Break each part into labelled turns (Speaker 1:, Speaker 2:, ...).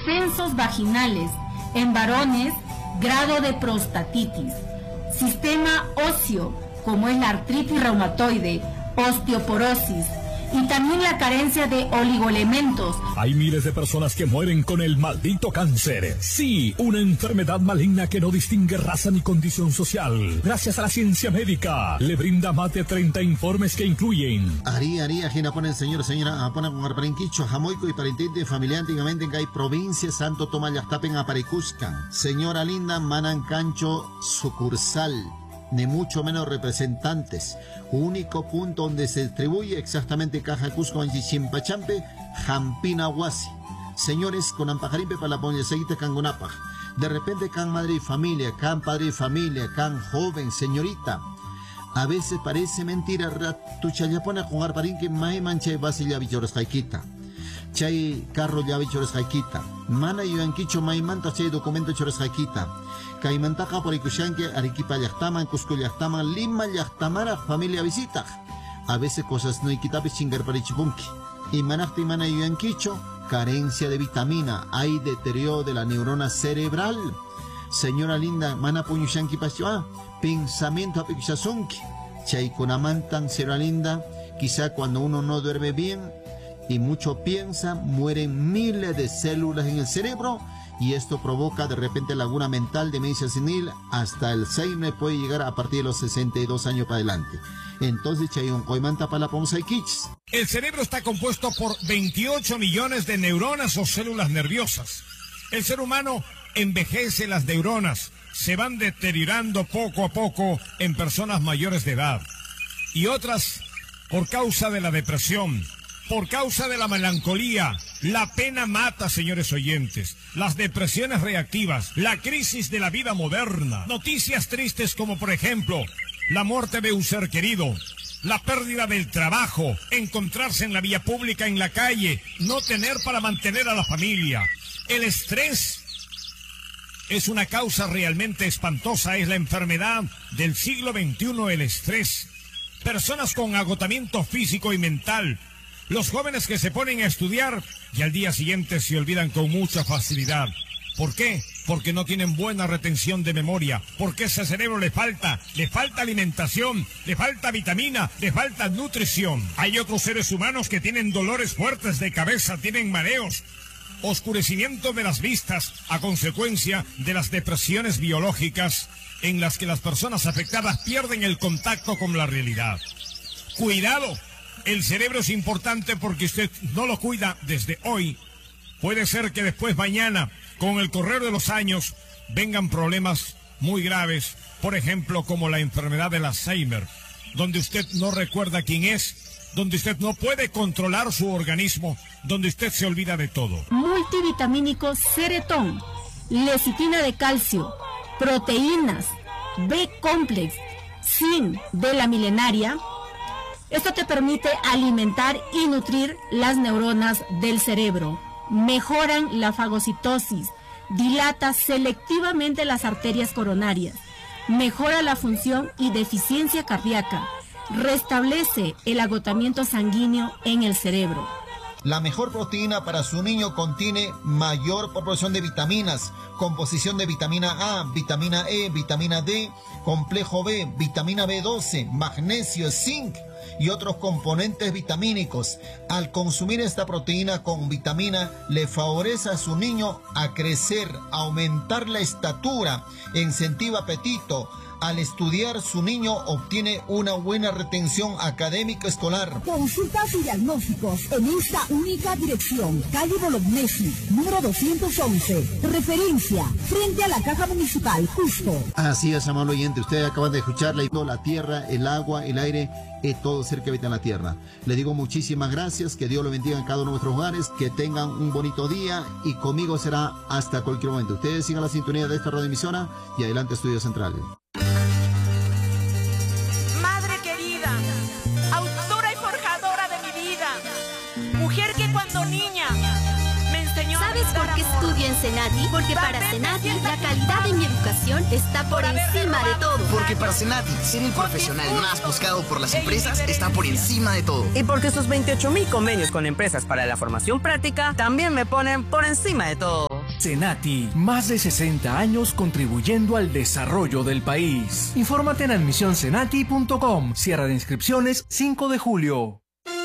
Speaker 1: descensos vaginales, en varones, grado de prostatitis, sistema óseo, como es la artritis reumatoide, osteoporosis, y también la carencia de oligoelementos.
Speaker 2: Hay miles de personas que mueren con el maldito cáncer. Sí, una enfermedad maligna que no distingue raza ni condición social. Gracias a la ciencia médica, le brinda más de 30 informes que incluyen.
Speaker 3: Ajena pone el señora, apona con arparinquicho, jamoico y parentente familiar antiguamente en que hay provincia, Santo Tomás Yastapen, Aparicuscan. Señora linda, Manan Cancho, sucursal. Ni mucho menos representantes. Único punto donde se distribuye exactamente Caja Cusco en Chimpachampe, Jampina Huasi. Señores, con Ampajarimpe para la Ponyeseguita Cangunapaj. De repente can madre y familia, can padre y familia, can joven, señorita. A veces parece mentira, tu chayapona con arparinque mai mancha y basilla bichores jaiquita. Chay carro ya bichores jaiquita. Mana y anquicho mai manta chay documento chores jaiquita. Caimantaka por Ikushanque, Arequipa Yachtaman, Cusco Yachtaman, Lima Yachtamara, familia visita. A veces cosas no hay quitape chingar para Ichipunki. Y manachta y mana yuanquicho, carencia de vitamina, hay deterioro de la neurona cerebral. Señora linda, mana puñushanki pasio, pensamiento apikushazunki. Chay kunamantan, señora linda, quizá cuando uno no duerme bien y mucho piensa, mueren miles de células en el cerebro. Y esto provoca de repente laguna mental, demencia senil, hasta el Alzheimer puede llegar a partir de los 62 años para adelante. Entonces, Chayón, Coimanta para la Ponza y Kichs.
Speaker 4: El cerebro está compuesto por 28 millones de neuronas o células nerviosas. El ser humano envejece, las neuronas se van deteriorando poco a poco en personas mayores de edad. Y otras por causa de la depresión, por causa de la melancolía. La pena mata, señores oyentes. Las depresiones reactivas, la crisis de la vida moderna. Noticias tristes como, por ejemplo, la muerte de un ser querido, la pérdida del trabajo, encontrarse en la vía pública, en la calle, no tener para mantener a la familia. El estrés es una causa realmente espantosa, es la enfermedad del siglo XXI, el estrés. Personas con agotamiento físico y mental. Los jóvenes que se ponen a estudiar y al día siguiente se olvidan con mucha facilidad. ¿Por qué? Porque no tienen buena retención de memoria, porque ese cerebro le falta alimentación, le falta vitamina, le falta nutrición. Hay otros seres humanos que tienen dolores fuertes de cabeza, tienen mareos, oscurecimiento de las vistas a consecuencia de las depresiones biológicas en las que las personas afectadas pierden el contacto con la realidad. Cuidado. El cerebro es importante porque usted no lo cuida desde hoy. Puede ser que después mañana, con el correr de los años, vengan problemas muy graves, por ejemplo, como la enfermedad del Alzheimer, donde usted no recuerda quién es, donde usted no puede controlar su organismo, donde usted se olvida de todo.
Speaker 1: Multivitamínico Ceretón, lecitina de calcio, proteínas, B-complex, zinc de la milenaria. Esto te permite alimentar y nutrir las neuronas del cerebro. Mejoran la fagocitosis, dilata selectivamente las arterias coronarias, mejora la función y deficiencia cardíaca, restablece el agotamiento sanguíneo en el cerebro.
Speaker 3: La mejor proteína para su niño contiene mayor proporción de vitaminas, composición de vitamina A, vitamina E, vitamina D, complejo B, vitamina B12, magnesio, zinc y otros componentes vitamínicos. Al consumir esta proteína con vitamina, le favorece a su niño a crecer, a aumentar la estatura, incentiva apetito. Al estudiar, su niño obtiene una buena retención académica escolar.
Speaker 5: Consultas y diagnósticos en esta única dirección. Calle Bolognesi, número 211. Referencia, frente a la Caja Municipal, Cusco.
Speaker 3: Así es, amable oyente. Ustedes acaban de escuchar la tierra, el agua, el aire, todo ser que habita en la tierra. Le digo muchísimas gracias, que Dios lo bendiga en cada uno de nuestros hogares, que tengan un bonito día y conmigo será hasta cualquier momento. Ustedes sigan la sintonía de esta radioemisora y adelante Estudio Central.
Speaker 6: Madre querida, autora y forjadora de mi vida, mujer que cuando niña me enseñó.
Speaker 7: ¿Sabes por qué estudio en Senati? Porque para Senati la calidad de mi educación está por encima de todo.
Speaker 8: Porque para Senati ser el profesional más buscado por las empresas está por encima de todo.
Speaker 9: Y porque sus 28,000 convenios con empresas para la formación práctica también me ponen por encima de todo. Senati, más de 60 años contribuyendo al desarrollo del país. Infórmate en admisionsenati.com. Cierre de inscripciones 5 de julio.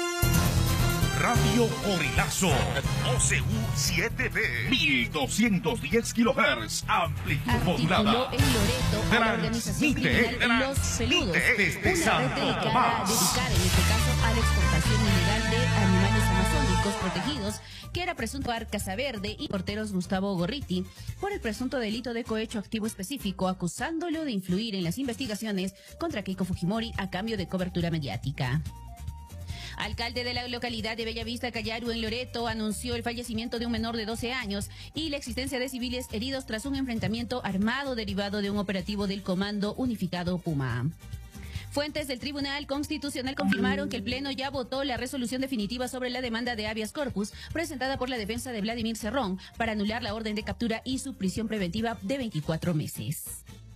Speaker 10: Radio Orilazo, OCU 7B, 1210 kHz, amplitud modulada.
Speaker 11: En Loreto, a la organización criminal Los Peludos,
Speaker 10: desde
Speaker 11: una red dedicada en este caso a la exportación ilegal de animales amazónicos protegidos, que era presunto Casa Verde y porteros Gustavo Gorriti, por el presunto delito de cohecho activo específico, acusándolo de influir en las investigaciones contra Keiko Fujimori a cambio de cobertura mediática. Alcalde de la localidad de Bellavista, Callaru, en Loreto, anunció el fallecimiento de un menor de 12 años y la existencia de civiles heridos tras un enfrentamiento armado derivado de un operativo del Comando Unificado Puma. Fuentes del Tribunal Constitucional confirmaron que el Pleno ya votó la resolución definitiva sobre la demanda de habeas corpus presentada por la defensa de Vladimir Cerrón para anular la orden de captura y su prisión preventiva de 24 meses.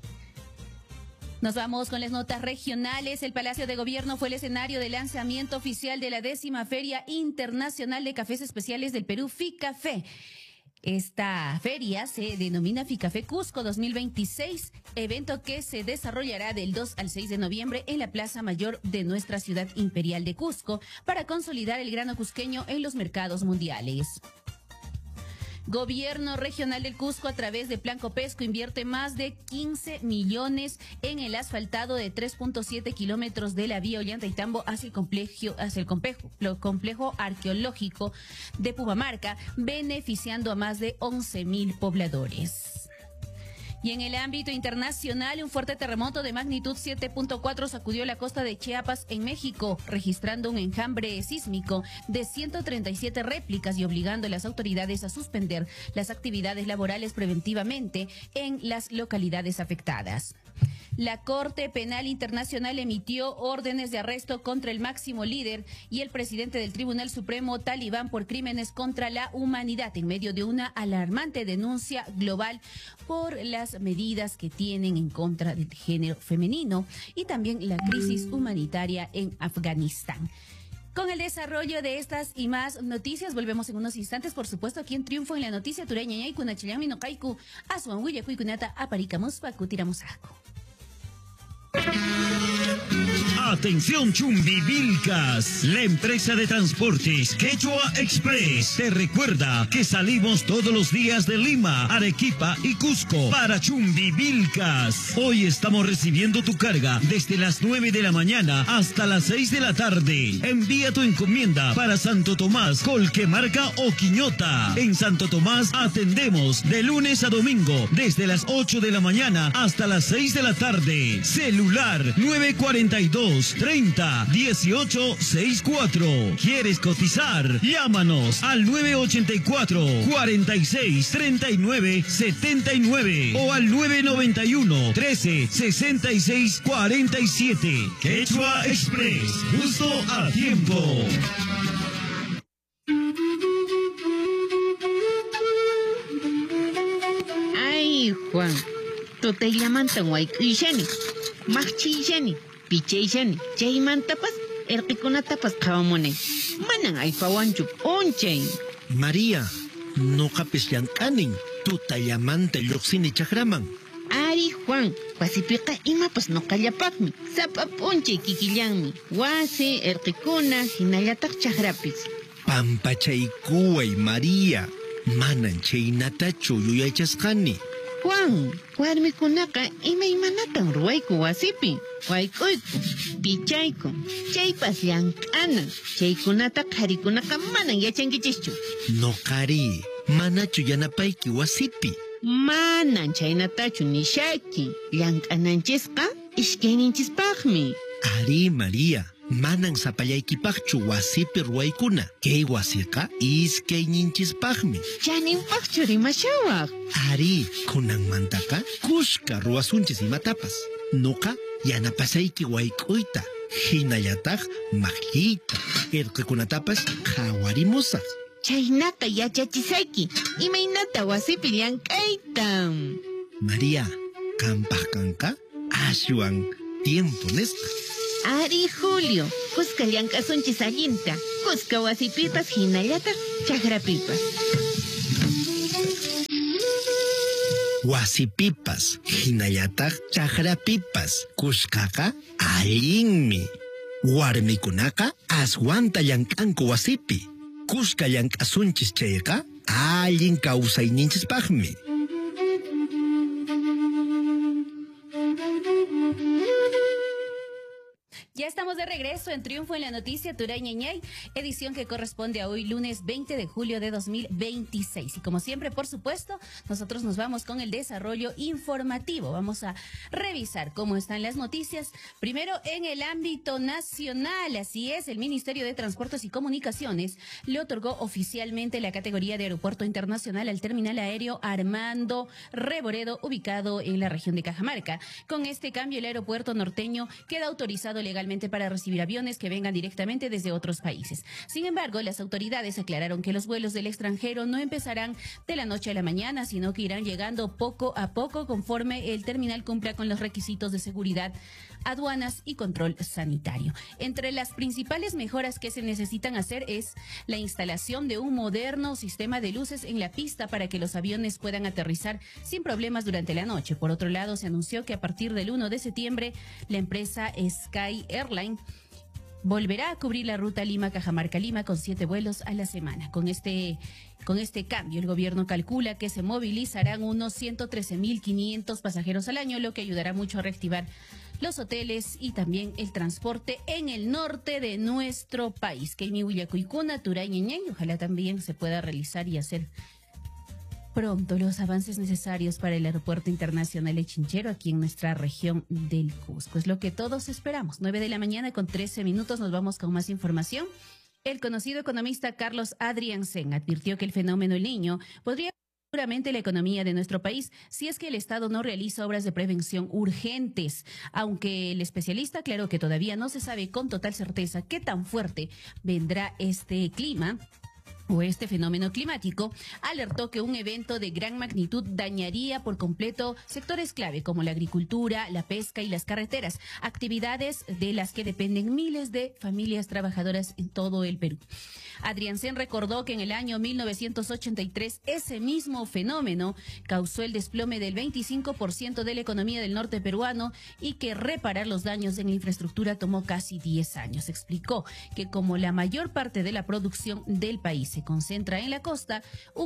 Speaker 11: Nos vamos con las notas regionales. El Palacio de Gobierno fue el escenario del lanzamiento oficial de la 10ª Feria Internacional de Cafés Especiales del Perú, FICAFé. Esta feria se denomina FICAFé Cusco 2026, evento que se desarrollará del 2 al 6 de noviembre en la Plaza Mayor de nuestra ciudad imperial de Cusco para consolidar el grano cusqueño en los mercados mundiales. Gobierno Regional del Cusco, a través de Plan Copesco, invierte más de 15 millones en el asfaltado de 3.7 kilómetros de la vía Ollantaytambo hacia el complejo arqueológico de Pumamarca, beneficiando a más de 11.000 pobladores. Y en el ámbito internacional, un fuerte terremoto de magnitud 7.4 sacudió la costa de Chiapas en México, registrando un enjambre sísmico de 137 réplicas y obligando a las autoridades a suspender las actividades laborales preventivamente en las localidades afectadas. La Corte Penal Internacional emitió órdenes de arresto contra el máximo líder y el presidente del Tribunal Supremo talibán por crímenes contra la humanidad en medio de una alarmante denuncia global por las medidas que tienen en contra del género femenino y también la crisis humanitaria en Afganistán. Con el desarrollo de estas y más noticias, volvemos en unos instantes, por supuesto, aquí en Triunfo en la Noticia Tureña y Kunachillami no Kaiku, Asuan Huillacu y Kunata Aparicamos Pacu Tiramusaco.
Speaker 12: Atención Chumbivilcas, la empresa de transportes Quechua Express te recuerda que salimos todos los días de Lima, Arequipa y Cusco para Chumbivilcas. Hoy estamos recibiendo tu carga desde las 9 de la mañana hasta las 6 de la tarde. Envía tu encomienda para Santo Tomás, Colquemarca o Quiñota. En Santo Tomás atendemos de lunes a domingo desde las 8 de la mañana hasta las 6 de la tarde. Celular 942-30-1864. ¿Quieres cotizar? Llámanos al 984-46-39-79 o al 991-13-66-47. Quechua Express. Justo a tiempo.
Speaker 13: Ay, Juan, tú te llaman tan guay y Jenny. Machillani, pichayani, chaymantapas, erqikunatapas qhawamuni. Manan aypawanchu onchay.
Speaker 14: María, no capes llank'anin, tutallamanta lluqsini chakraman.
Speaker 13: Ari Juan, wasipiqa imapas nuqallapaqmi, sapapunchay kikillanmi, wasi, erqikuna, hinallataq chakrapis.
Speaker 14: Pampachaykuway María, manan chaynatachu yuyaychasqani.
Speaker 13: Juan, warmikunaqa imaymanatan ruwayku wasipi, wayk'uyku, pichayku, chaypas llank'anan, chaykunata qharikunaqa manan yachankichischu.
Speaker 14: Noqari, manachu yanapayki wasipi.
Speaker 13: Manan chaynatachu nishaki, llank'ananchisqa ishkayninchispaqmi.
Speaker 14: Ari María, manan sapallaykipaqchu wasipi ruwaykuna. Kay wasiqa iskayninchispaqmi.
Speaker 13: Chaninpaqchu rimashawaq.
Speaker 14: Ari, kunanmantaqa kushka ruwasunchis imatapas. Nuqa yanapasayki wayk'uyta. Hinallataq maqlliyta. Irqikunatapas qhawarimusaq.
Speaker 13: Chaynaqa yachachisayki, imaynata wasipi llank'ayta.
Speaker 14: María, kanpaq kanqa ashwan tiempo nisqa.
Speaker 13: Ari Julio, Cusca llank'asunchis allinta, Cusca wasipipas hinallataq chakrapipas.
Speaker 14: wasipipas, hinallataq chaqrapipas, kushkaqa allinmi. Warmikunaka aswanta llank'anku wasipi. Kushka llank'asunchis chayqa allin kawsayninchispaqmi.
Speaker 11: Ya estamos de regreso en Triunfo en la Noticia Turay Ñeñay, edición que corresponde a hoy lunes 20 de julio de 2026. Y como siempre, por supuesto, nosotros nos vamos con el desarrollo informativo. Vamos a revisar cómo están las noticias. Primero, en el ámbito nacional, así es, el Ministerio de Transportes y Comunicaciones le otorgó oficialmente la categoría de aeropuerto internacional al terminal aéreo Armando Reboredo, ubicado en la región de Cajamarca. Con este cambio, el aeropuerto norteño queda autorizado legalmente para recibir aviones que vengan directamente desde otros países. Sin embargo, las autoridades aclararon que los vuelos del extranjero no empezarán de la noche a la mañana, sino que irán llegando poco a poco conforme el terminal cumpla con los requisitos de seguridad, aduanas y control sanitario. Entre las principales mejoras que se necesitan hacer es la instalación de un moderno sistema de luces en la pista para que los aviones puedan aterrizar sin problemas durante la noche. Por otro lado, se anunció que a partir del 1 de septiembre, la empresa Sky Airline volverá a cubrir la ruta Lima-Cajamarca-Lima con 7 vuelos a la semana. Con este cambio, el gobierno calcula que se movilizarán unos 113.500 pasajeros al año, lo que ayudará mucho a reactivar los hoteles y también el transporte en el norte de nuestro país. Keimi Huillacuicuna, Turay Ñeñay, ojalá también se pueda realizar y hacer pronto los avances necesarios para el Aeropuerto Internacional de Chinchero aquí en nuestra región del Cusco. Es lo que todos esperamos. 9 de la mañana con 13 minutos nos vamos con más información. El conocido economista Carlos Adriansen advirtió que el fenómeno El Niño podría seguramente la economía de nuestro país si es que el Estado no realiza obras de prevención urgentes, aunque el especialista aclaró que todavía no se sabe con total certeza qué tan fuerte vendrá este clima o este fenómeno climático. Alertó que un evento de gran magnitud dañaría por completo sectores clave como la agricultura, la pesca y las carreteras, actividades de las que dependen miles de familias trabajadoras en todo el Perú. Adriansen recordó que en el año 1983 ese mismo fenómeno causó el desplome del 25% de la economía del norte peruano y que reparar los daños en la infraestructura tomó casi 10 años. Explicó que como la mayor parte de la producción del país se concentra en la costa,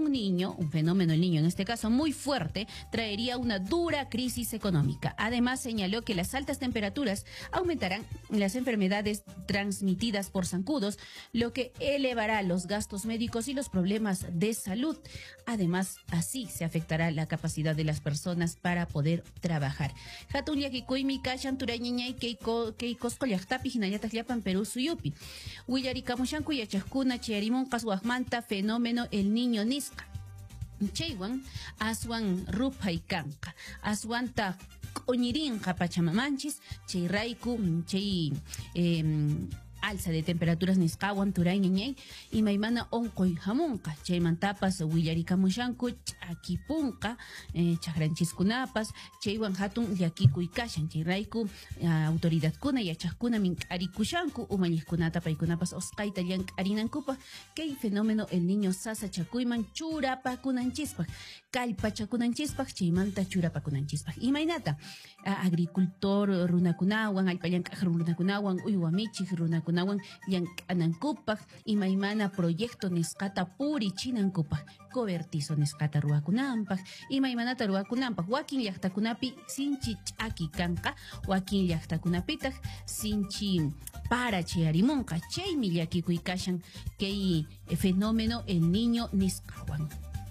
Speaker 11: un fenómeno El Niño en este caso muy fuerte, traería una dura crisis económica. Además señaló que las altas temperaturas aumentarán las enfermedades transmitidas por zancudos, lo que elevará los gastos médicos y los problemas de salud. Además, así se afectará la capacidad de las personas para poder trabajar. Hatun yakikuimi kashan turañiñay keikosko llaqtapi hinallataj llapan Perú suyupi. Willarikamushanku yachajkuna chiarimunqas waqmanta fenómeno El Niño nisqa. Chaywan aswan rupaykanqa. Aswanta q'uñirinqa pachamamanchis, chay rayku, chay alza de temperaturas nisqawan Turay Ñeñay y maymana onqoy hamunqa. Chaymantapas willarikamushanku ch'akipunqa chaqranchiskunapas chaywan hatun llakikuy kashan. Chayrayku autoridadkuna yachaqkuna mink'arikushanku umalliqkunata paykunapas osqayta llank'arinankupaq kay fenómeno El Niño sasachakuyman churapakunanchispaq, kallpachakunanchispaq chaymanta churapakunanchispaq. Imaynata agricultor runakunawan, allpallank'aq runakunawan, uywa michiq runakunawan llank'anankupaq, imaymana proyecto nisqata purichinankupak, cobertizo nisqata ruwakunanpaq, imaymanata ruwakunanpaq. Wakin llaqtakunapi sinchi ch'aki kanqa, wakin llaqtakunapitaq sinchi para chayarimunqa. Chaymi llakikuy kashan kay fenómeno El Niño nisqawan.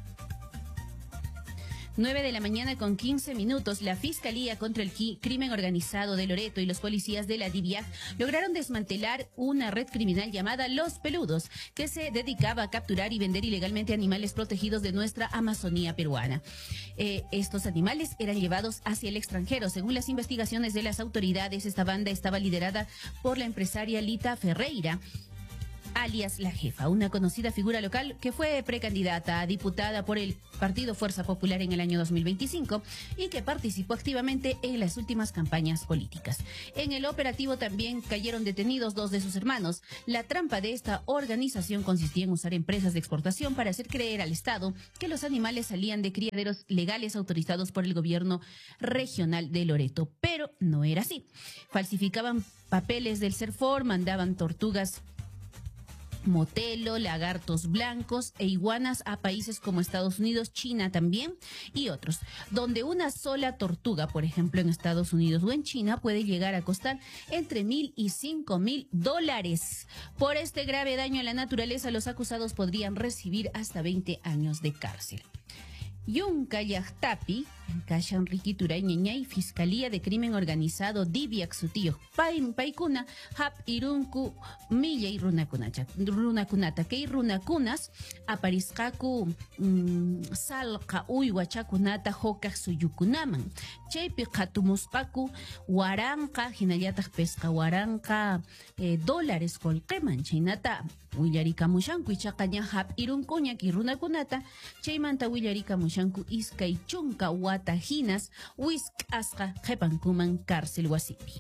Speaker 11: 9 de la mañana con 15 minutos, la Fiscalía contra el Crimen Organizado de Loreto y los policías de la DIVIAG lograron desmantelar una red criminal llamada Los Peludos, que se dedicaba a capturar y vender ilegalmente animales protegidos de nuestra Amazonía peruana. Estos animales eran llevados hacia el extranjero. Según las investigaciones de las autoridades, esta banda estaba liderada por la empresaria Lita Ferreira, alias La Jefa, una conocida figura local que fue precandidata a diputada por el Partido Fuerza Popular en el año 2025 y que participó activamente en las últimas campañas políticas. En el operativo también cayeron detenidos 2 de sus hermanos. La trampa de esta organización consistía en usar empresas de exportación para hacer creer al Estado que los animales salían de criaderos legales autorizados por el gobierno regional de Loreto, pero no era así. Falsificaban papeles del Serfor, mandaban tortugas motelo, lagartos blancos e iguanas a países como Estados Unidos, China también y otros, donde una sola tortuga, por ejemplo en Estados Unidos o en China, puede llegar a costar entre $1,000 y $5,000. Por este grave daño a la naturaleza, los acusados podrían recibir hasta 20 años de cárcel. Yunka Yachtapi, Kashan Rikitura Ñeñay, Fiscalía de Crimen Organizado, Dibiak Sutío, Paikuna, Hap Irunku, Millay Runakunata, Kei Runakunas, Apariscaku, Salka Uywachakunata, Hokak Suyukunaman, Chaypi Katumuspaku, Waranka, Hinayatak Pesca Waranka, dólares Colqueman, Chaynata, Willarika Mushanku, y Chacaña Hap Irunkuña, Kirunakunata, Chaymanta Willarika Mushanku, Iskay Chunka, Watajinas, Wisk Asca, Jepankuman, Cárcel Huasipi.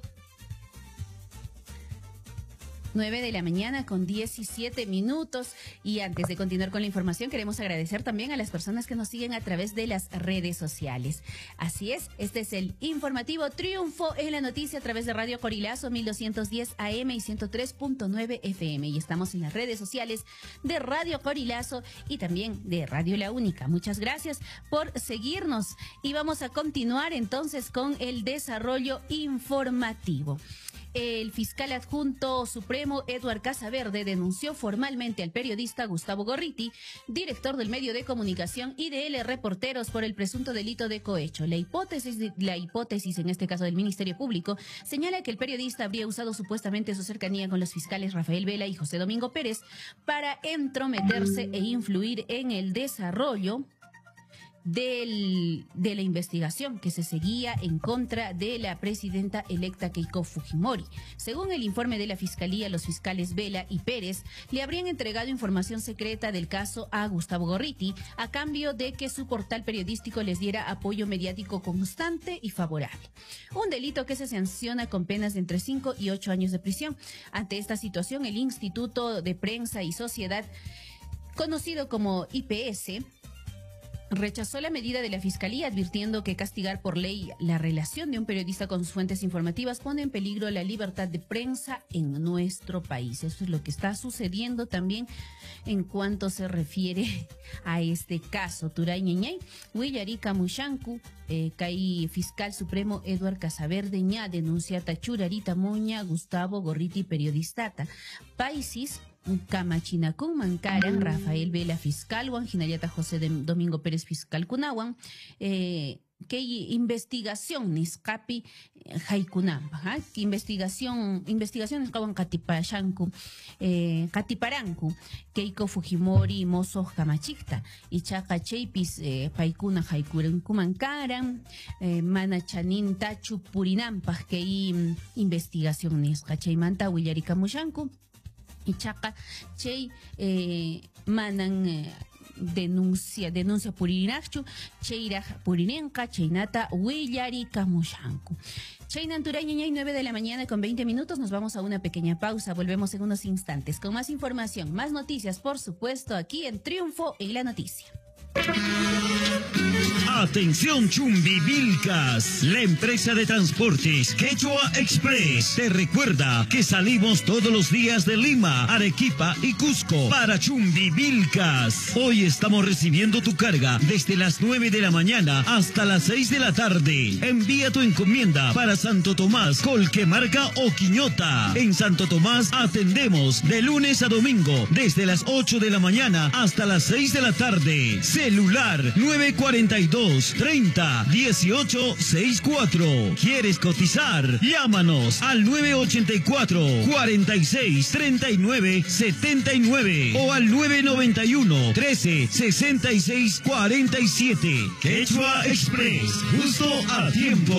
Speaker 11: 9 de la mañana con 17 minutos. Y antes de continuar con la información, queremos agradecer también a las personas que nos siguen a través de las redes sociales. Así es, este es el informativo Triunfo en la Noticia a través de Radio Corilazo 1210 AM y 103.9 FM. Y estamos en las redes sociales de Radio Corilazo y también de Radio La Única. Muchas gracias por seguirnos y vamos a continuar entonces con el desarrollo informativo. El fiscal adjunto supremo Eduard Casaverde denunció formalmente al periodista Gustavo Gorriti, director del medio de comunicación IDL Reporteros, por el presunto delito de cohecho. La hipótesis en este caso del Ministerio Público señala que el periodista habría usado supuestamente su cercanía con los fiscales Rafael Vela y José Domingo Pérez para entrometerse e influir en el desarrollo de la investigación que se seguía en contra de la presidenta electa Keiko Fujimori. Según el informe de la Fiscalía, los fiscales Vela y Pérez le habrían entregado información secreta del caso a Gustavo Gorriti a cambio de que su portal periodístico les diera apoyo mediático constante y favorable. Un delito que se sanciona con penas de entre 5 y 8 años de prisión. Ante esta situación, el Instituto de Prensa y Sociedad, conocido como IPS, rechazó la medida de la Fiscalía, advirtiendo que castigar por ley la relación de un periodista con sus fuentes informativas pone en peligro la libertad de prensa en nuestro país. Eso es lo que está sucediendo también en cuanto se refiere a este caso. Turay Ñeñay, Willarika Mushanku, Kai Fiscal Supremo Eduard Casaverde Ña, denuncia Tachurarita Moña, Gustavo Gorriti, periodistata. Paisis, Camachinacún Mancaran, Rafael Vela Fiscal, Juan Ginayata José Domingo Pérez Fiscal Cunahuan, que investigación Niscapi Jaikunamba, investigaciones Kawan Katipashanku, Katiparanku, Keiko Fujimori, Mozo Kamachikta, y Chaca Chapis, Paikuna Jaikuren Kumankaran, Manachanin Tachu Purinampa, que investigación Niscachaimanta, Willarika Mushanku, y Chaca Chay manan denuncia Purinachu, Cheira Purinenka, Chaynata Willarika Mushanku. Chaynanturaña, 9 de la mañana con 20 minutos. Nos vamos a una pequeña pausa. Volvemos en unos instantes con más información, más noticias, por supuesto, aquí en Triunfo en la Noticia.
Speaker 12: Atención Chumbivilcas, la empresa de transportes Quechua Express te recuerda que salimos todos los días de Lima, Arequipa y Cusco para Chumbivilcas. Hoy estamos recibiendo tu carga desde las 9 de la mañana hasta las 6 de la tarde. Envía tu encomienda para Santo Tomás, Colquemarca o Quiñota. En Santo Tomás atendemos de lunes a domingo desde las 8 de la mañana hasta las 6 de la tarde. Celular 942-30-1864. ¿Quieres cotizar? Llámanos al 984-46-39-79 o al 991-13-66-47. Quechua Express, justo a tiempo.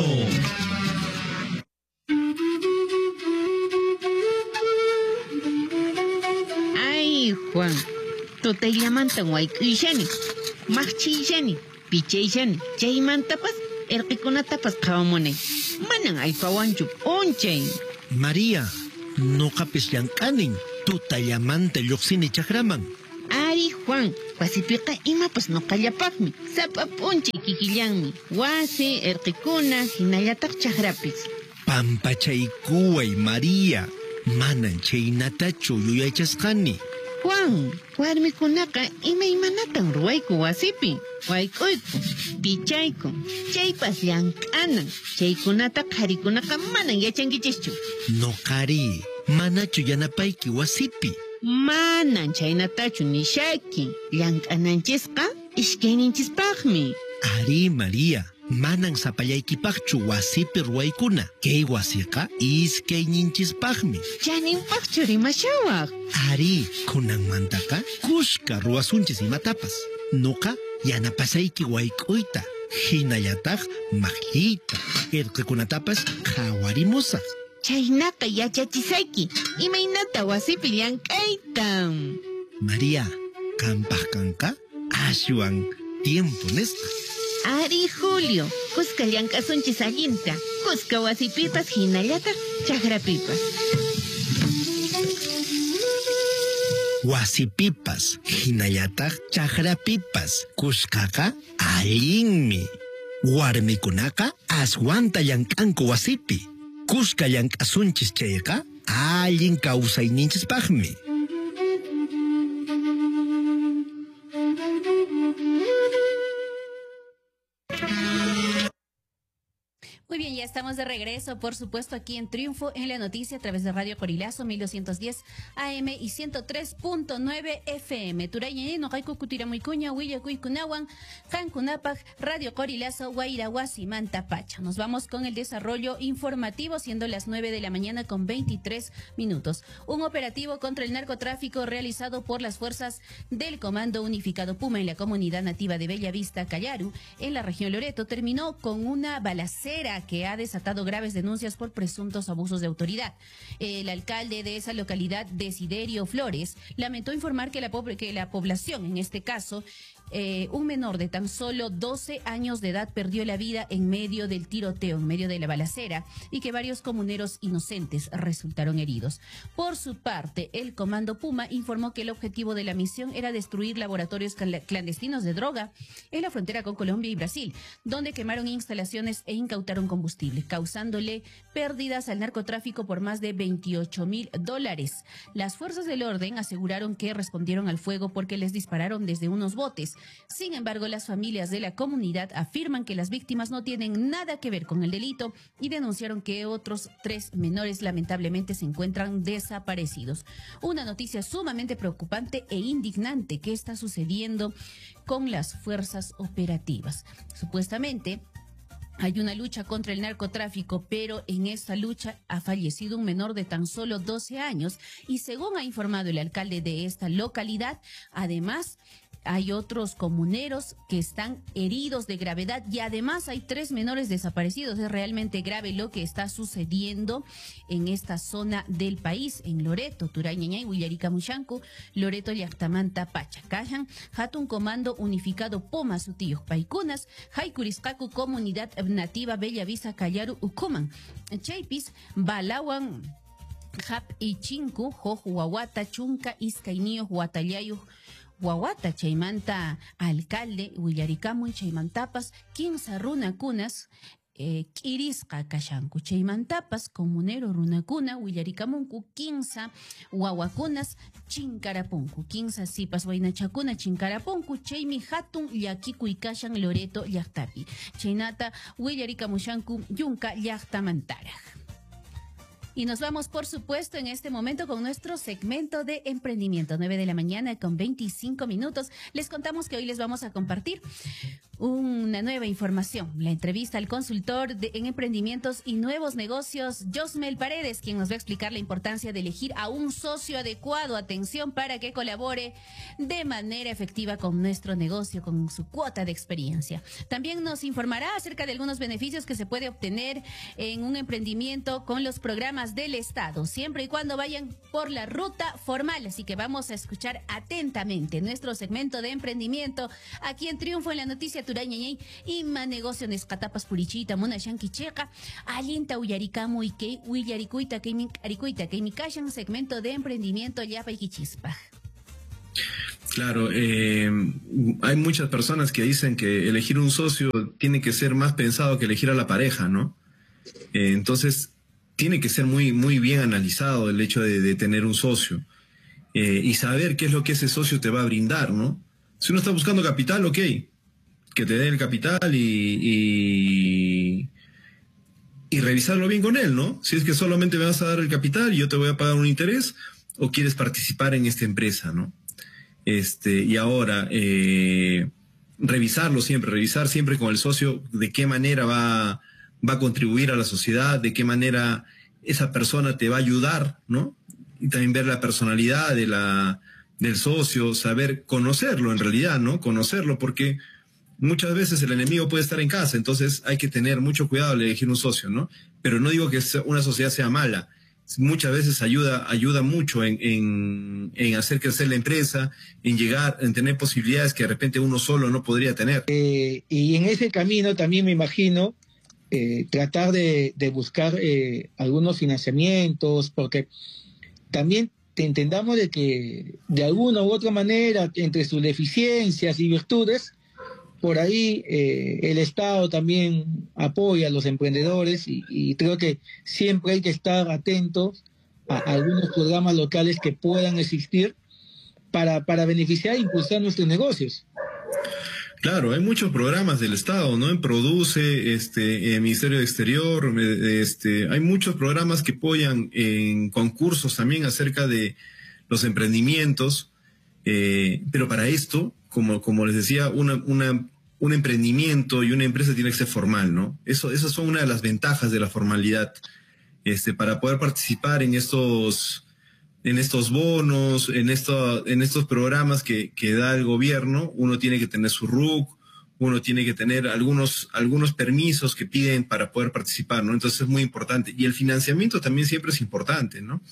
Speaker 13: Sotayllamantan wayk'uyshani, maqchiyshani, pichayshani, chaymantapas irqikunatapas qhawamunay. Manan allpawanchu p'unchay.
Speaker 14: María, nuqapis llank'anin, tutallamanta lluqsini chakraman.
Speaker 13: Ari Juan, wasipiqa imapas nuqallapaqmi, sapa p'unchay kikillanmi, wasi, irqikuna, hinallataq chakrapis.
Speaker 14: Pampachaykuway, María, manan chaynatachu yuyaychasqani.
Speaker 13: Juan, warmikunaqa imaymanatan ruwayku wasipi, wayk'uyku, pichayku, chaypas llank'anan, chaykunata qharikunaqa manan yachankichikchu.
Speaker 14: Nuqari, manachu yanapayki wasipi.
Speaker 13: Manan chaynatachu nishaki, llank'ananchisqa ishkayninchispaqmi.
Speaker 14: Ari, María, manan sapallaykipaqchu wasipi ruwaykuna. Kay wasiqa iskayninchispaqmi.
Speaker 13: Chaninpaqchu rimashawaq.
Speaker 14: Ari, kunanmantaqa kushka ruwasunchis imatapas. Nuqa yanapasayki wayk'uyta, hinallataq maqlliyta, irqikunatapas qhawarimusaq.
Speaker 13: Chaynaqa yachachisayki, imaynata wasipi llank'aytam.
Speaker 14: María, kanpaq kanqa ashwan tiempo nisqa.
Speaker 13: Ari Julio, kuska llank'asunchis allinta, kuska wasipipas hinallataq chakrapipas.
Speaker 14: Wasipipas, hinallataq chakrapipas, kuskaqa allinmi. Warmikunaqa aswanta llank'anku wasipi. Kuska llank'asunchis chayqa allin kawsayninchispaqmi.
Speaker 11: Muy bien, ya estamos de regreso, por supuesto, aquí en Triunfo en la Noticia a través de Radio Corilazo 1210 AM y 103.9 FM. Turañañe, Nojaiku Kutiramuicuña, Huillacuicunahuan, Jankunapaj, Radio Corilazo, Guairahuasi, Mantapacha. Nos vamos con el desarrollo informativo, siendo las 9 de la mañana con 23 minutos. Un operativo contra el narcotráfico realizado por las fuerzas del Comando Unificado Puma en la comunidad nativa de Bellavista, Callaru, en la región Loreto, terminó con una balacera que ha desatado graves denuncias por presuntos abusos de autoridad. El alcalde de esa localidad, Desiderio Flores, lamentó informar que la población, en este caso, un menor de tan solo 12 años de edad perdió la vida en medio del tiroteo, en medio de la balacera, y que varios comuneros inocentes resultaron heridos. Por su parte, el Comando Puma informó que el objetivo de la misión era destruir laboratorios clandestinos de droga en la frontera con Colombia y Brasil, donde quemaron instalaciones e incautaron combustible, causándole pérdidas al narcotráfico por más de $28,000. Las fuerzas del orden aseguraron que respondieron al fuego porque les dispararon desde unos botes. Sin embargo, las familias de la comunidad afirman que las víctimas no tienen nada que ver con el delito y denunciaron que otros 3 menores lamentablemente se encuentran desaparecidos. Una noticia sumamente preocupante e indignante que está sucediendo con las fuerzas operativas. Supuestamente hay una lucha contra el narcotráfico, pero en esta lucha ha fallecido un menor de tan solo 12 años y según ha informado el alcalde de esta localidad, además hay otros comuneros que están heridos de gravedad y además hay 3 menores desaparecidos. Es realmente grave lo que está sucediendo en esta zona del país, en Loreto, Turañañay, Huillaricamuchancu, Loreto, Llactamanta, Pachacajan, Hatun Comando Unificado Poma, Sutiyuj, Paicunas, Jaicuriscacu, Comunidad Nativa Bellavista, Callaru, Ucuman, Chaypis, Balawan, Jap y Chinku, Joj, Huahuata, Chunca, Izcainillo, Huatallayu, Huahuata, chaymanta alcalde, Huillaricamuy, chaymantapas, 15 runakunas, Kirisqa kashanku. Chaymantapas, comunero runakuna, Huillaricamunku, 15 wawakunas, chinkarapunku. 15 sipas wainachakuna, chinkarapunku, chaymi hatun llakikuy kashan Loreto llaqtapi. Chaynata, Huillaricamushanku, yunka llaqtamantaraj. Y nos vamos, por supuesto, en este momento con nuestro segmento de emprendimiento. 9 de la mañana con 25 minutos. Les contamos que hoy les vamos a compartir una nueva información. La entrevista al consultor en emprendimientos y nuevos negocios, Josmel Paredes, quien nos va a explicar la importancia de elegir a un socio adecuado, atención, para que colabore de manera efectiva con nuestro negocio, con su cuota de experiencia. También nos informará acerca de algunos beneficios que se puede obtener en un emprendimiento con los programas programas del Estado, siempre y cuando vayan por la ruta formal. Así que vamos a escuchar atentamente nuestro segmento de emprendimiento aquí en Triunfo en la Noticia Turañañay y negocio Nescatapas Purichita, Mona Shankicheca, Alinta Uyarikamu y que Uyarikuita, que mi callan segmento de emprendimiento Yapa y Kichispa.
Speaker 15: Claro, hay muchas personas que dicen que elegir un socio tiene que ser más pensado que elegir a la pareja, ¿no? Entonces, tiene que ser muy, muy bien analizado el hecho de tener un socio y saber qué es lo que ese socio te va a brindar, ¿no? Si uno está buscando capital, ok, que te dé el capital y revisarlo bien con él, ¿no? Si es que solamente me vas a dar el capital y yo te voy a pagar un interés, o quieres participar en esta empresa, ¿no? Y ahora, revisar siempre con el socio de qué manera va a contribuir a la sociedad, de qué manera esa persona te va a ayudar, ¿no? Y también ver la personalidad del socio, saber conocerlo en realidad, ¿no? Conocerlo, porque muchas veces el enemigo puede estar en casa, entonces hay que tener mucho cuidado al elegir un socio, ¿no? Pero no digo que una sociedad sea mala. Muchas veces ayuda mucho en hacer crecer la empresa, en tener posibilidades que de repente uno solo no podría tener.
Speaker 16: Y en ese camino también me imagino tratar de buscar algunos financiamientos, porque también entendamos de que de alguna u otra manera, entre sus deficiencias y virtudes, por ahí el Estado también apoya a los emprendedores y creo que siempre hay que estar atentos a algunos programas locales que puedan existir para beneficiar e impulsar nuestros negocios.
Speaker 15: Claro, hay muchos programas del Estado, ¿no? En Produce, Ministerio de Exterior, hay muchos programas que apoyan en concursos también acerca de los emprendimientos, pero para esto, como les decía, un emprendimiento y una empresa tiene que ser formal, ¿no? Esas son una de las ventajas de la formalidad. Para poder participar en estos bonos, en estos programas que da el gobierno, uno tiene que tener su RUC, uno tiene que tener algunos permisos que piden para poder participar, ¿no? Entonces es muy importante. Y el financiamiento también siempre es importante, ¿no?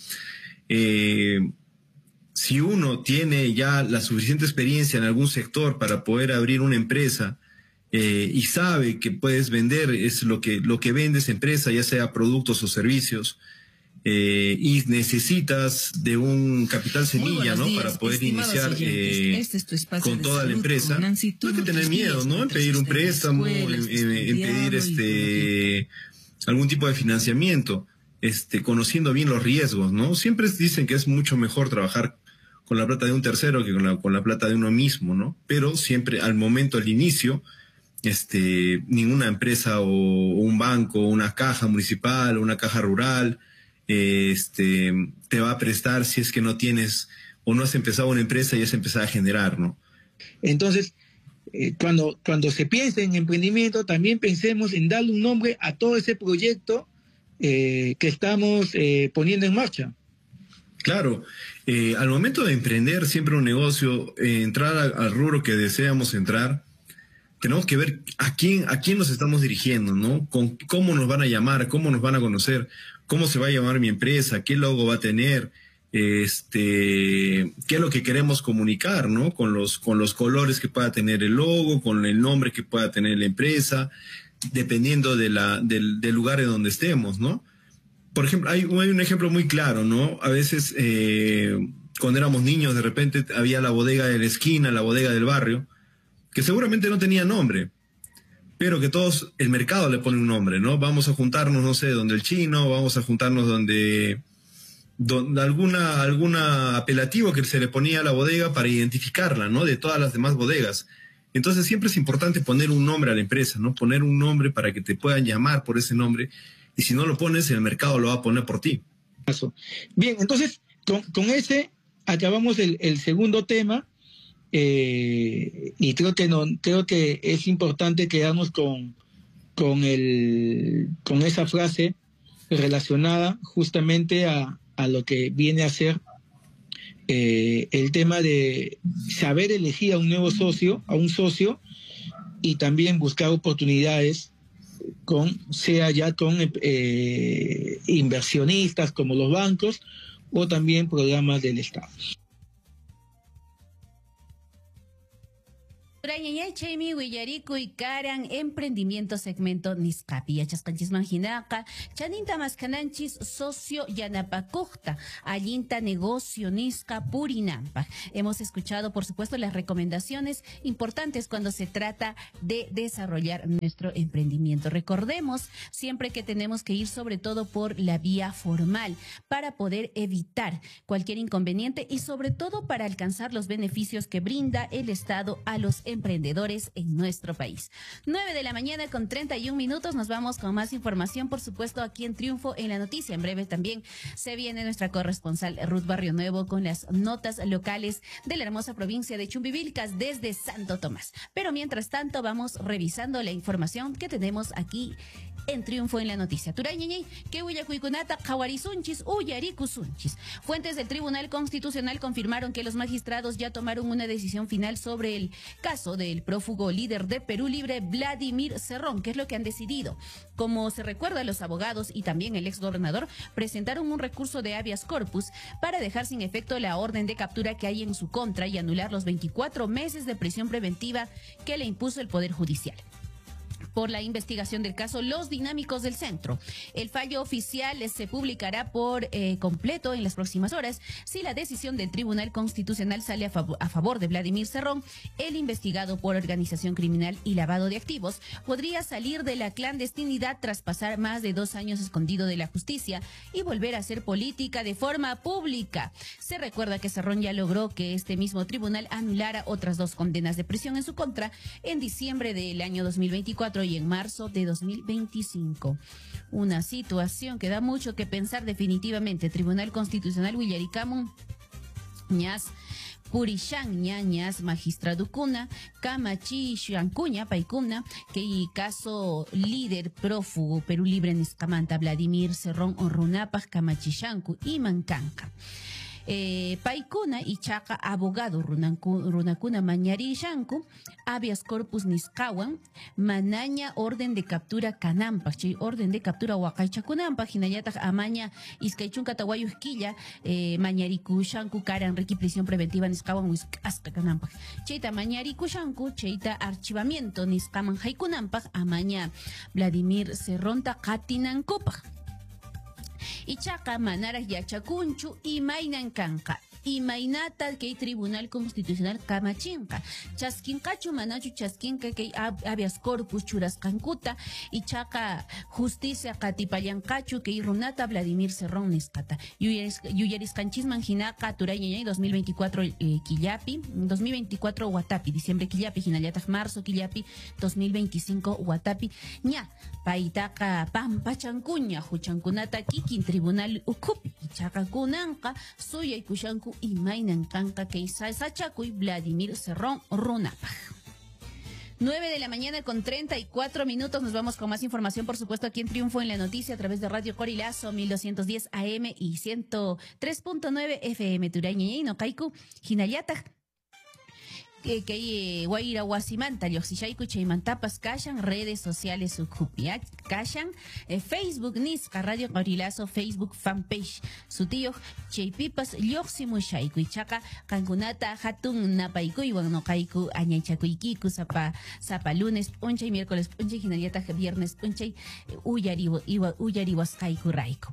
Speaker 15: Si uno tiene ya la suficiente experiencia en algún sector para poder abrir una empresa y sabe que puedes vender es lo que vende esa empresa, ya sea productos o servicios, y necesitas de un capital semilla, ¿no? Para poder iniciar con toda la empresa, no hay que tener miedo, ¿no? En pedir un préstamo, en pedir algún tipo de financiamiento, conociendo bien los riesgos, ¿no? Siempre dicen que es mucho mejor trabajar con la plata de un tercero que con la plata de uno mismo, ¿no? Pero siempre al inicio, ninguna empresa o un banco, una caja municipal o una caja rural, te va a prestar si es que no tienes o no has empezado una empresa y has empezado a generar, ¿no?
Speaker 16: Entonces, cuando se piensa en emprendimiento, también pensemos en darle un nombre a todo ese proyecto que estamos poniendo en marcha.
Speaker 15: Claro, al momento de emprender siempre un negocio, entrar al rubro que deseamos entrar, tenemos que ver a quién nos estamos dirigiendo, ¿no? Cómo nos van a llamar, cómo nos van a conocer, cómo se va a llamar mi empresa, qué logo va a tener, qué es lo que queremos comunicar, ¿no? Con los colores que pueda tener el logo, con el nombre que pueda tener la empresa, dependiendo del lugar en donde estemos, ¿no? Por ejemplo, hay un ejemplo muy claro, ¿no? A veces, cuando éramos niños, de repente había la bodega de la esquina, la bodega del barrio, que seguramente no tenía nombre, pero que el mercado le pone un nombre, ¿no? Vamos a juntarnos, no sé, donde el chino, vamos a juntarnos donde alguna apelativo que se le ponía a la bodega para identificarla, ¿no? De todas las demás bodegas. Entonces siempre es importante poner un nombre a la empresa, ¿no? Poner un nombre para que te puedan llamar por ese nombre, y si no lo pones, el mercado lo va a poner por ti.
Speaker 16: Bien, entonces, con ese acabamos el segundo tema, y creo que es importante quedarnos con esa frase relacionada justamente a lo que viene a ser el tema de saber elegir a un nuevo socio, y también buscar oportunidades sea ya con inversionistas como los bancos o también programas del Estado.
Speaker 11: Chaymi Willariku y Karan emprendimiento segmento Niscapi yachasqanchis manjinaqa chaninta maskananchis socio yanapakukta allinta negocio nisca purinampa. Hemos escuchado por supuesto las recomendaciones importantes cuando se trata de desarrollar nuestro emprendimiento. Recordemos siempre que tenemos que ir sobre todo por la vía formal para poder evitar cualquier inconveniente y sobre todo para alcanzar los beneficios que brinda el Estado a los emprendedores en nuestro país. 9:31 a.m. Nos vamos con más información, por supuesto, aquí en Triunfo en la Noticia. En breve también se viene nuestra corresponsal Ruth Barrio Nuevo con las notas locales de la hermosa provincia de Chumbivilcas desde Santo Tomás. Pero mientras tanto vamos revisando la información que tenemos aquí en Triunfo en la Noticia. Turayñiñi, que huyacuicunata, Jawarisunchis, Uyarikusunchis. Fuentes del Tribunal Constitucional confirmaron que los magistrados ya tomaron una decisión final sobre el caso del prófugo líder de Perú Libre, Vladimir Cerrón. ¿Qué es lo que han decidido? Como se recuerda, los abogados y también el exgobernador presentaron un recurso de habeas corpus para dejar sin efecto la orden de captura que hay en su contra y anular los 24 meses de prisión preventiva que le impuso el Poder Judicial por la investigación del caso Los Dinámicos del Centro. El fallo oficial se publicará por completo en las próximas horas. Si la decisión del Tribunal Constitucional sale a favor de Vladimir Cerrón, el investigado por organización criminal y lavado de activos podría salir de la clandestinidad tras pasar más de 2 años escondido de la justicia y volver a hacer política de forma pública. Se recuerda que Cerrón ya logró que este mismo tribunal anulara otras 2 condenas de prisión en su contra en diciembre del año 2024 y en marzo de 2025. Una situación que da mucho que pensar definitivamente. Tribunal Constitucional Willaricamun ñas Purishan ñañas magistradukuna Kamachi Shankuña Paikuna que caso líder prófugo Perú Libre Niscamanta Vladimir Cerrón Orrunapaj Kamachishanku y Mancanca. Paikuna y Chaca abogado runakuna mañari shanku habeas corpus niscawan manaña orden de captura canampa orden de captura huacaychakunampa hinayata amaña iskaichunka tawayusquilla mañariku shanku karan requi prisión preventiva niscawan wiscasca canampa cheita mañariku shanku cheita archivamiento niscaman haikunampa amaña Vladimir Cerronta katinankupa Ichaca manaras yachacunchu y mainan canca. Y mainata que Tribunal Constitucional Kamachinka. Chasquincachu manachu chasquinca que habeas corpus churascancuta. Y chaca justicia catipayancachu que runata Vladimir Cerrón niscata. Yuyeriscanchis manjinaca turayñay 2024 Quillapi. 2024 Huatapi. Diciembre Quillapi. Jinayata marzo Quillapi. 2025 Huatapi. Ña. Paitaca pampa chancuña. Juchancunata kikin Tribunal Ukupi. Chaca kunanca. Suya y kushanku y mainan canca que sachacuy Vladimir Cerrón Runapaj. 9:34 a.m. Nos vamos con más información, por supuesto, aquí en Triunfo en la Noticia a través de Radio Corilazo 1210 AM y 103.9 FM. Turañe no Kaiku Hinayata. Que Guaira Guasimanta, Yoxishaiku Chaymantapas, Kashan, redes sociales Ukupia, Kashan, Facebook Nisca, Radio Corilazo, Facebook fanpage, su tío Chaypipas, Yoximu Shaiku, Chaka, Cancunata, Hatun, Napaiku, y no Kaiku, Añachakuikiku, Zapa lunes, Unchay, miércoles, Unchay, Hinayata, viernes, Unchay, Uyariwas Kaiku Raiko.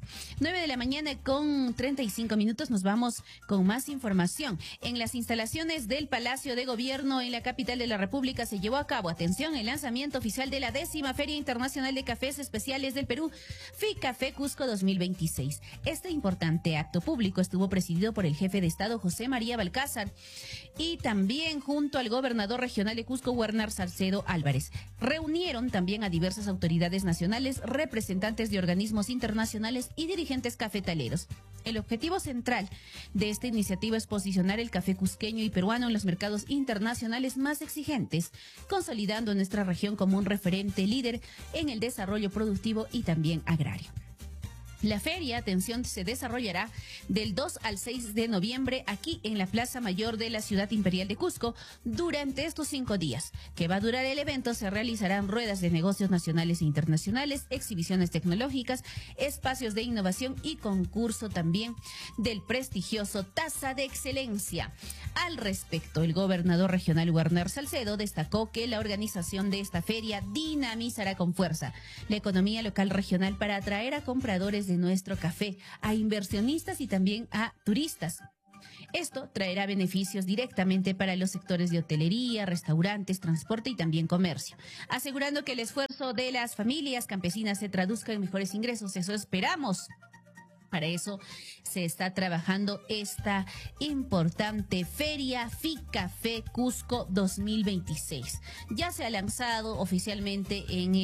Speaker 11: 9:35 a.m. Nos vamos con más información. En las instalaciones del Palacio de Gobierno en la capital de la República se llevó a cabo, atención, el lanzamiento oficial de la 10ª Feria Internacional de Cafés Especiales del Perú, FICAFE Cusco 2026. Este importante acto público estuvo presidido por el jefe de Estado José María Balcázar y también junto al gobernador regional de Cusco, Werner Salcedo Álvarez. Reunieron también a diversas autoridades nacionales, representantes de organismos internacionales y dirigentes cafetaleros. El objetivo central de esta iniciativa es posicionar el café cusqueño y peruano en los mercados internacionales más exigentes, consolidando nuestra región como un referente líder en el desarrollo productivo y también agrario. La feria, atención, se desarrollará del 2 al 6 de noviembre aquí en la Plaza Mayor de la Ciudad Imperial de Cusco. Durante estos 5 días que va a durar el evento, se realizarán ruedas de negocios nacionales e internacionales, exhibiciones tecnológicas, espacios de innovación y concurso también del prestigioso Taza de Excelencia. Al respecto, el gobernador regional Werner Salcedo destacó que la organización de esta feria dinamizará con fuerza la economía local regional para atraer a compradores de nuestro café, a inversionistas y también a turistas. Esto traerá beneficios directamente para los sectores de hotelería, restaurantes, transporte y también comercio, asegurando que el esfuerzo de las familias campesinas se traduzca en mejores ingresos. Eso esperamos. Para eso se está trabajando esta importante feria FICAFE Cusco 2026. Ya se ha lanzado oficialmente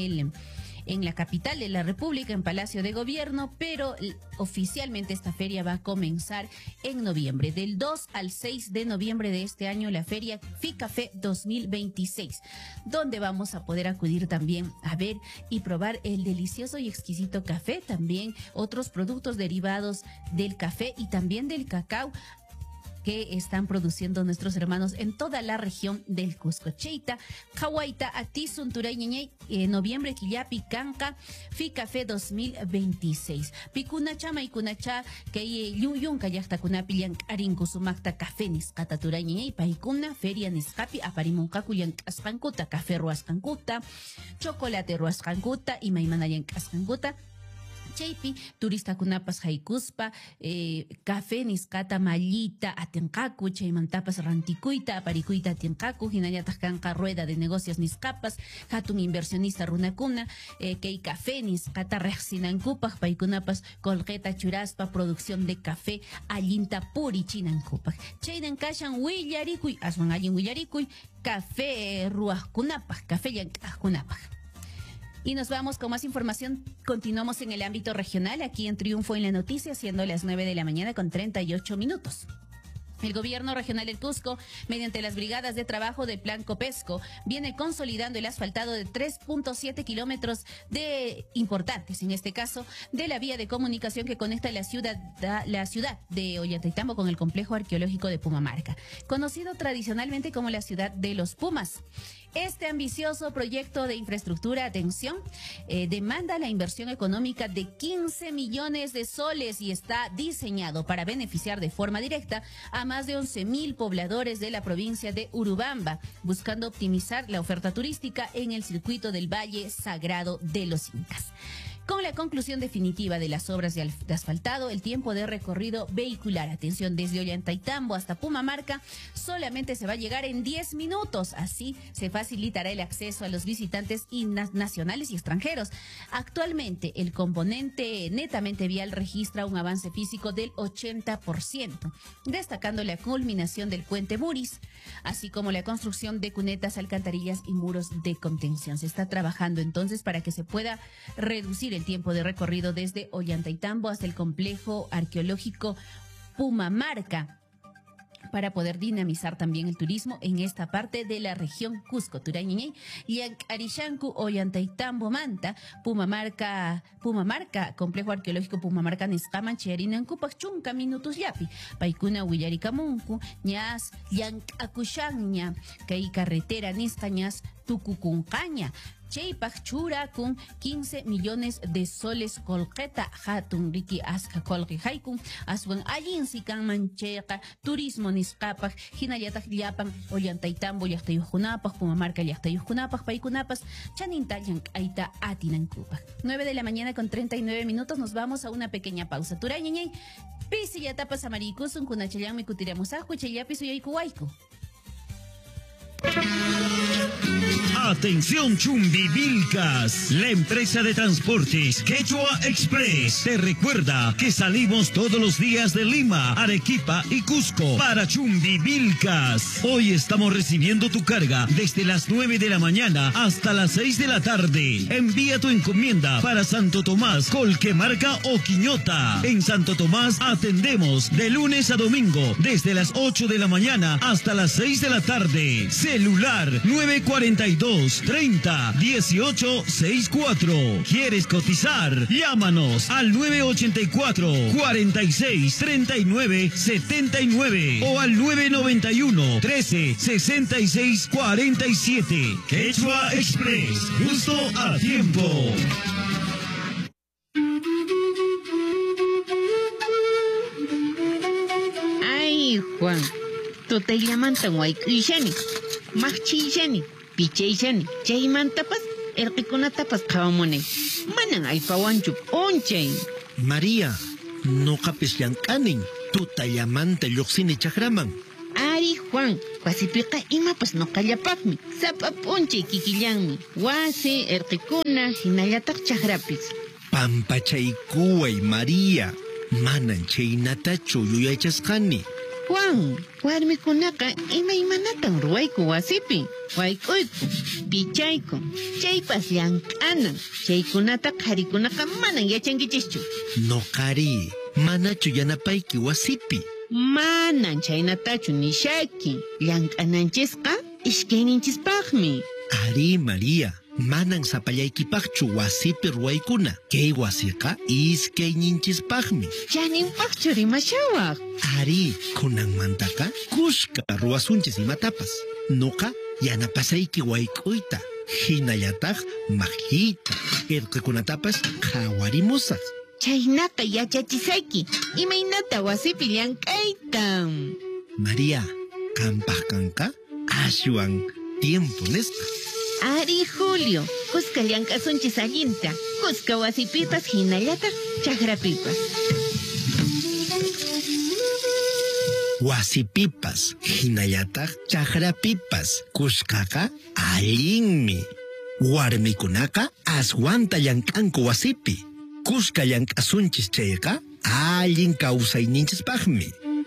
Speaker 11: en la capital de la República, en Palacio de Gobierno, pero oficialmente esta feria va a comenzar en noviembre. Del 2 al 6 de noviembre de este año, la feria FICAFE 2026, donde vamos a poder acudir también a ver y probar el delicioso y exquisito café, también otros productos derivados del café y también del cacao que están produciendo nuestros hermanos en toda la región del Cusco. Cheita, Hawaita, Atizun, Turayñeñey, noviembre, Quillapi, Canca, FICAFE 2026. Picuna chama y cunacha, que yuyun, kayakta kunapilian, arinkusumakta, café niscata, Turayñeñey, paikuna, feria niscapi, aparimuncacuyan, ascancuta, café ruascancuta, chocolate ruascancuta y maimanayan ascancuta. Chaypi, turista kunapas haikuspa, café niscata mallita atencacu, chaymantapas rantikuita, aparikuita atencacu, hinayatas canca rueda de negocios niscapas, hatun inversionista runacuna, kei café niscata rexinancupas, paikunapas colgeta churaspa, producción de café, allinta puri chinancupas. Chaydan kashan willarikuy, aswan allin willarikuy, café ruaskunapas, café yankunapas. Y nos vamos con más información. Continuamos en el ámbito regional, aquí en Triunfo en la Noticia, siendo las 9 de la mañana con 38 minutos. El gobierno regional del Cusco, mediante las brigadas de trabajo del Plan Copesco, viene consolidando el asfaltado de 3.7 kilómetros de importantes, en este caso, de la vía de comunicación que conecta la ciudad de Ollantaytambo con el complejo arqueológico de Pumamarca, conocido tradicionalmente como la ciudad de los Pumas. Este ambicioso proyecto de infraestructura, atención, demanda la inversión económica de 15 millones de soles y está diseñado para beneficiar de forma directa a más de 11.000 pobladores de la provincia de Urubamba, buscando optimizar la oferta turística en el circuito del Valle Sagrado de los Incas. Con la conclusión definitiva de las obras de asfaltado, el tiempo de recorrido vehicular, atención, desde Ollantaytambo hasta Pumamarca, solamente se va a llegar en 10 minutos. Así se facilitará el acceso a los visitantes nacionales y extranjeros. Actualmente, el componente netamente vial registra un avance físico del 80%, destacando la culminación del puente Muris, así como la construcción de cunetas, alcantarillas y muros de contención. Se está trabajando entonces para que se pueda reducir el tiempo de recorrido desde Ollantaytambo hasta el complejo arqueológico Pumamarca, para poder dinamizar también el turismo en esta parte de la región Cusco, Turayñeñey, Arishanku, Ollantaytambo, Manta, Pumamarca, complejo arqueológico Pumamarca, Niscaman, Chiarinancupac, Chunca, Minutos Yapi, Paikuna, Huillaricamuncu, Ñas, Yancacuchaña, Kei carretera Niscañas, Tucucuncaña, Cheypach chura con 15 millones de soles colqueta hatun riki aska colqui haikun aswan allin sikan mancheqa turismo nisqapaj hinallataj llapan Ollantaytambo llaqtayuqkunapaj Pumamarca llaqtayuqkunapaj paykunapas chaninta llank'ayta atinankupaj. 9 de la mañana con 39 minutos, nos vamos a una pequeña pausa. Turayñeñey, pisi yatapas amarikusun kunachallanmi kutiramusaqku chayllapi suyaykuwayku.
Speaker 12: Atención Chumbivilcas, la empresa de transportes Quechua Express te recuerda que salimos todos los días de Lima, Arequipa y Cusco para Chumbivilcas. Hoy estamos recibiendo tu carga desde las 9 de la mañana hasta las 6 de la tarde. Envía tu encomienda para Santo Tomás, Colquemarca o Quiñota. En Santo Tomás atendemos de lunes a domingo desde las 8 de la mañana hasta las 6 de la tarde. Celular 942 992-30-1864. ¿Quieres cotizar? Llámanos al 984-4639-79 o al 991-13-6647. Quechua Express, justo a tiempo.
Speaker 13: Ay, Juan, tú te llamas tan guay, Ishani, Machishani, Pichayshani, Chaymantapas, Erpikunatapas, Kawamone, Manan Alpawanchup, Onchay.
Speaker 14: María, no capes yankanin, tú te llamante Yoxini Chakraman.
Speaker 13: Ari, Juan, Pasipika ima pues no callapakmi, Zapaponche kikillanmi, Wase, Erpikuna, Hinayatak Chagrapis.
Speaker 14: Pampachaykuay, María, manan chaynatachu yuyachasqani.
Speaker 13: Juan, warmikunaka imanatan ruwayku wasipi, wayk'uyku, pichayku, chaypas llank'anan, chaykunata qharikunaka manan yachankichikchu.
Speaker 14: No qhari, manachu yanapayki wasipi.
Speaker 13: Manan chaynatachu nishaki, llank'ananchisqa ishkayninchispaqmi.
Speaker 14: Ari, María, manan sapallaykipaqchu wasipi ruwaykuna. Kay wasiqa iskayninchispaqmi.
Speaker 13: Chaninpaqchu rimashawaq.
Speaker 14: Ari, kunanmantaka kushka ruwasunchis imatapas. Nuqa yanapasayki wayk'uyta. Hinallataq maqlliyta, irqikunatapas qhawarimusaq.
Speaker 13: Chaynaka yachachisayki, imaynata wasipi llank'ayta.
Speaker 14: María, qampaq kanqa ashwan tiempo nisqa.
Speaker 13: Ari, Julio, Cusca llank'asunchis allinta, Cusca wasipipas hinallataq chakrapipas.
Speaker 14: Wasipipas hinallataq chakrapipas Cuscaqa allinmi. Warmikunaka aswanta llank'anku wasipi. Cusca llank'asunchis chayqa allin kawsayninchispaqmi.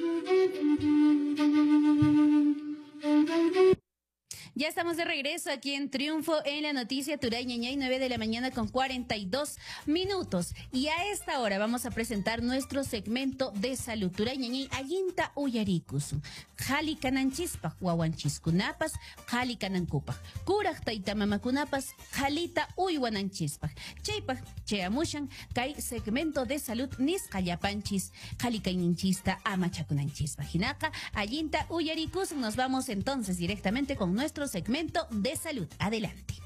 Speaker 11: Ya estamos de regreso aquí en Triunfo en la noticia Turay Ñañay, 9 de la mañana con 42 minutos. Y a esta hora vamos a presentar nuestro segmento de salud. Turay Ñañay, allinta uyarikusu. Jali kananchispa, wawanchiskunapas, jali kanankupa. Kurak taita mamakunapas, jalita uywananchispaj. Chaypaj, cheamushan, kai segmento de salud nisqallapanchis, jali kaininchista amachakunanchispa. Jinaka, allinta uyarikusu. Nos vamos entonces directamente con nuestro segmento de salud. Adelante.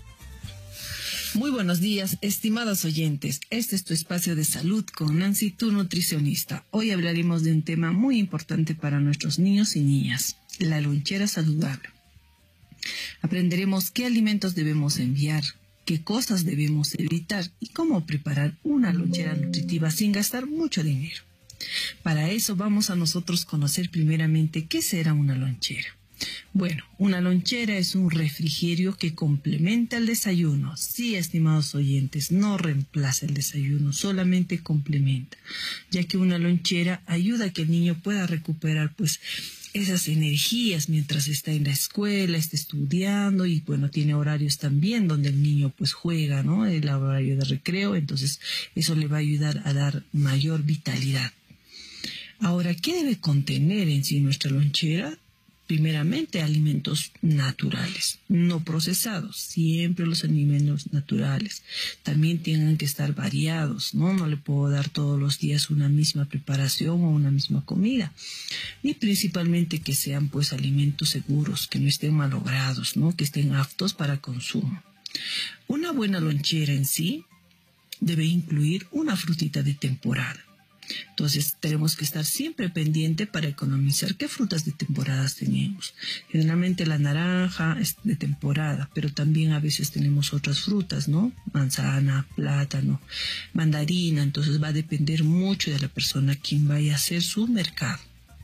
Speaker 17: Muy buenos días, estimados oyentes. Este es tu espacio de salud con Nancy, tu nutricionista. Hoy hablaremos de un tema muy importante para nuestros niños y niñas, la lonchera saludable. Aprenderemos qué alimentos debemos enviar, qué cosas debemos evitar y cómo preparar una lonchera nutritiva sin gastar mucho dinero. Para eso vamos a nosotros conocer primeramente qué será una lonchera. Bueno, una lonchera es un refrigerio que complementa el desayuno. Sí, estimados oyentes, no reemplaza el desayuno, solamente complementa, ya que una lonchera ayuda a que el niño pueda recuperar pues esas energías mientras está en la escuela, está estudiando y bueno, tiene horarios también donde el niño pues juega, ¿no? El horario de recreo, entonces eso le va a ayudar a dar mayor vitalidad. Ahora, ¿qué debe contener en sí nuestra lonchera? Primeramente, alimentos naturales, no procesados, siempre los alimentos naturales. También tienen que estar variados, ¿no? No le puedo dar todos los días una misma preparación o una misma comida. Y principalmente que sean pues alimentos seguros, que no estén malogrados, ¿no? Que estén aptos para consumo. Una buena lonchera en sí debe incluir una frutita de temporada. Entonces tenemos que estar siempre pendiente para economizar qué frutas de temporadas tenemos. Generalmente la naranja es de temporada, pero también a veces tenemos otras frutas, ¿no? Manzana, plátano, mandarina. Entonces va a depender mucho de la persona quien vaya a hacer su mercado.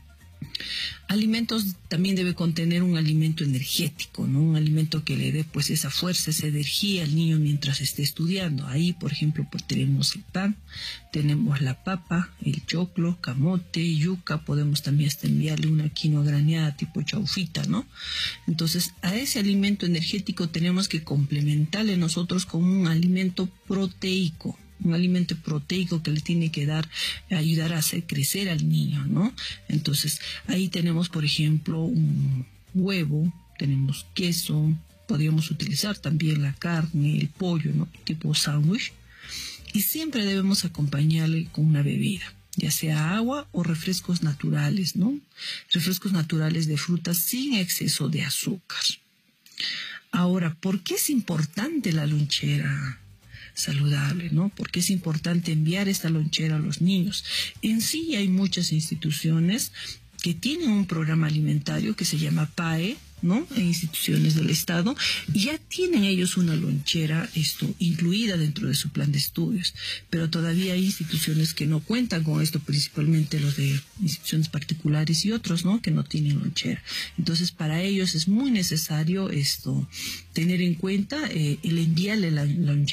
Speaker 17: Alimentos también debe contener un alimento energético, ¿no? Un alimento que le dé pues esa fuerza, esa energía al niño mientras esté estudiando. Ahí, por ejemplo, pues tenemos el pan, tenemos la papa, el choclo, camote, yuca. Podemos también hasta enviarle una quinoa graneada tipo chaufita, ¿no? Entonces, a ese alimento energético tenemos que complementarle nosotros con un alimento proteico. Un alimento proteico que le tiene que ayudar a hacer crecer al niño, ¿no? Entonces, ahí tenemos, por ejemplo, un huevo, tenemos queso, Podríamos utilizar también la carne, el pollo, ¿no? Tipo sándwich. Y siempre debemos acompañarle con una bebida, ya sea agua o refrescos naturales, ¿no? Refrescos naturales de frutas sin exceso de azúcar. Ahora, ¿por qué es importante la lonchera saludable, ¿no? ¿Por qué es importante enviar esta lonchera a los niños? En sí hay muchas instituciones que tienen un programa alimentario que se llama PAE, ¿no? En instituciones del Estado, y ya tienen ellos una lonchera incluida dentro de su plan de estudios, pero todavía hay instituciones que no cuentan con esto, principalmente los de instituciones particulares y otros, ¿no? Que no tienen lonchera. Entonces, para ellos es muy necesario tener en cuenta el enviarle la lonchera